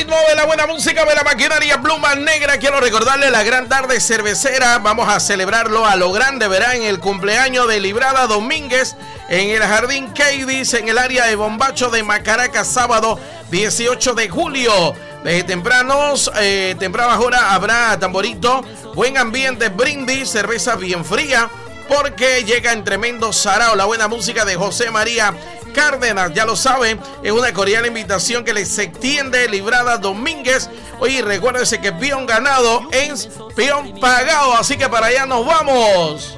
ritmo de la buena música de la maquinaria Pluma Negra. Quiero recordarle la gran tarde cervecera. Vamos a celebrarlo a lo grande, verá, en el cumpleaños de Librada Domínguez en el Jardín Cadiz, en el área de Bombacho de Macaracas, sábado 18 de julio. Desde tempranas horas habrá tamborito, buen ambiente, brindis, cerveza bien fría, porque llega en tremendo sarao la buena música de José María Cárdenas. Ya lo saben, es una cordial invitación que les extiende Librada Domínguez. Oye, recuérdense que peón ganado es peón pagado, así que para allá nos vamos.